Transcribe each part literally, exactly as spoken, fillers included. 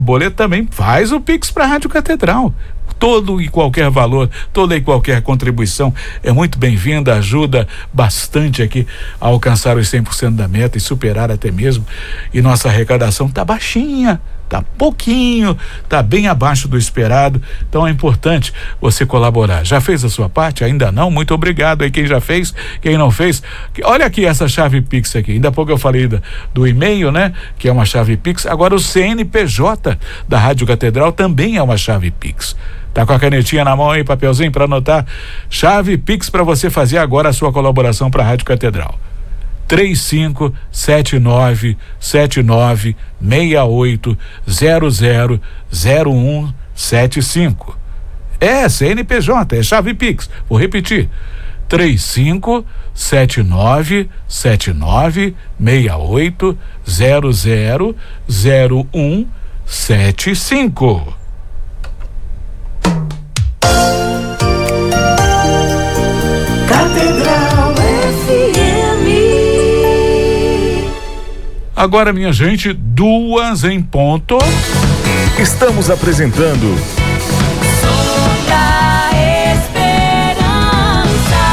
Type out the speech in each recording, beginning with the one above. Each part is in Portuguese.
boleto também, faz o Pix para a Rádio Catedral. Todo e qualquer valor, toda e qualquer contribuição é muito bem-vinda, ajuda bastante aqui a alcançar os cem por cento da meta e superar até mesmo. E nossa arrecadação tá baixinha, tá pouquinho, tá bem abaixo do esperado. Então é importante você colaborar. Já fez a sua parte? Ainda não? Muito obrigado aí quem já fez, quem não fez. Olha aqui essa chave Pix aqui. Ainda há pouco eu falei do, do e-mail, né? Que é uma chave Pix. Agora o C N P J da Rádio Catedral também é uma chave Pix. Tá com a canetinha na mão aí, papelzinho para anotar? Chave Pix para você fazer agora a sua colaboração para a Rádio Catedral. três cinco sete nove sete nove seis oito zero zero zero um sete cinco. É C N P J, é chave Pix. Vou repetir. três cinco sete nove sete nove seis oito zero zero zero um sete cinco. Catedral F M. Agora, minha gente, duas em ponto. Estamos apresentando Som da Esperança.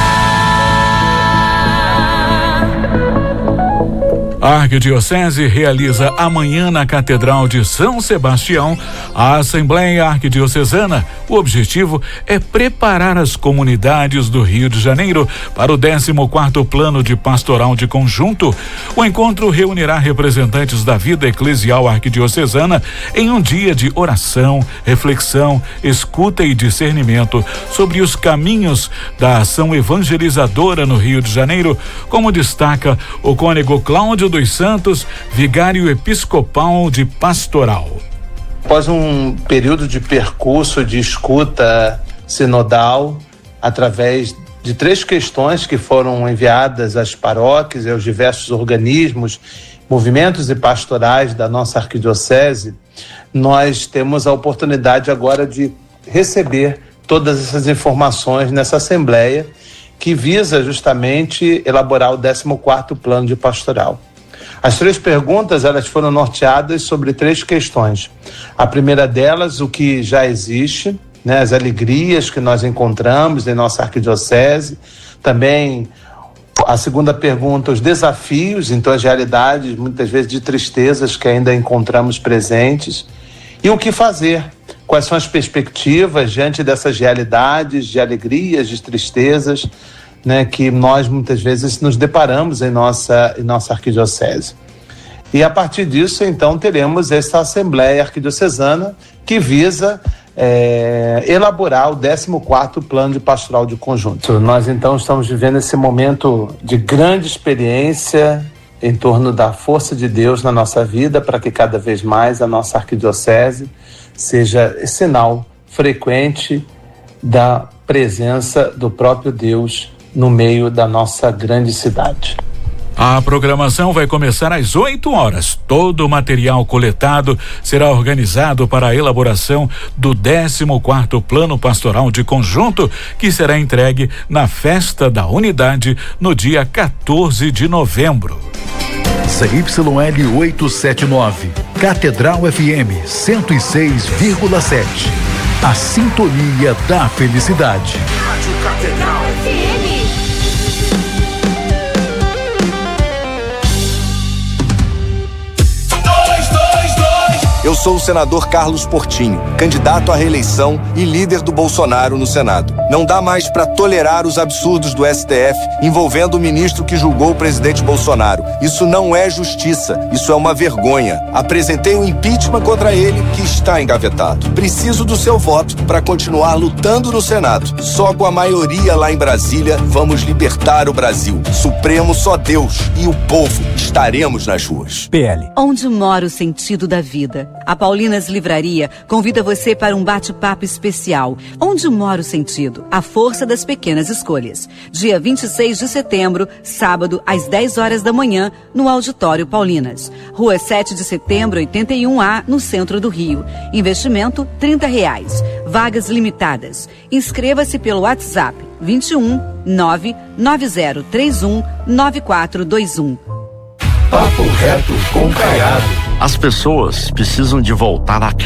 A Arquidiocese realiza amanhã na Catedral de São Sebastião a Assembleia Arquidiocesana. O objetivo é preparar as comunidades do Rio de Janeiro para o décimo quarto Plano de Pastoral de Conjunto. O encontro reunirá representantes da vida eclesial arquidiocesana em um dia de oração, reflexão, escuta e discernimento sobre os caminhos da ação evangelizadora no Rio de Janeiro, como destaca o cônego Cláudio dos Santos, vigário episcopal de pastoral. Após um período de percurso de escuta sinodal, através de três questões que foram enviadas às paróquias e aos diversos organismos, movimentos e pastorais da nossa arquidiocese, nós temos a oportunidade agora de receber todas essas informações nessa assembleia que visa justamente elaborar o décimo quarto Plano de Pastoral. As três perguntas, elas foram norteadas sobre três questões. A primeira delas, o que já existe, né, as alegrias que nós encontramos em nossa arquidiocese. Também a segunda pergunta, os desafios, então as realidades, muitas vezes de tristezas que ainda encontramos presentes. E o que fazer? Quais são as perspectivas diante dessas realidades de alegrias, de tristezas, né, que nós muitas vezes nos deparamos em nossa, em nossa arquidiocese. E a partir disso, então, teremos essa Assembleia Arquidiocesana que visa é, elaborar o décimo quarto Plano de Pastoral de Conjunto. Nós, então, estamos vivendo esse momento de grande experiência em torno da força de Deus na nossa vida, para que cada vez mais a nossa arquidiocese seja sinal frequente da presença do próprio Deus no meio da nossa grande cidade. A programação vai começar às oito horas. Todo o material coletado será organizado para a elaboração do décimo quarto Plano Pastoral de Conjunto, que será entregue na Festa da Unidade no dia quatorze de novembro. C Y L oitocentos e setenta e nove, Catedral F M cento e seis vírgula sete. A sintonia da felicidade. Rádio Catedral F M. Eu sou o senador Carlos Portinho, candidato à reeleição e líder do Bolsonaro no Senado. Não dá mais para tolerar os absurdos do S T F envolvendo o ministro que julgou o presidente Bolsonaro. Isso não é justiça, isso é uma vergonha. Apresentei um impeachment contra ele que está engavetado. Preciso do seu voto para continuar lutando no Senado. Só com a maioria lá em Brasília vamos libertar o Brasil. Supremo só Deus e o povo. Estaremos nas ruas. P L. Onde mora o sentido da vida? A Paulinas Livraria convida você para um bate-papo especial. Onde mora o sentido? A força das pequenas escolhas. Dia vinte e seis de setembro, sábado, às dez horas da manhã, no Auditório Paulinas. Rua sete de setembro, oitenta e um A, no centro do Rio. Investimento, trinta reais. Vagas limitadas. Inscreva-se pelo WhatsApp vinte e um, nove nove zero três um, nove quatro dois um. Papo reto com Caiado. As pessoas precisam de voltar a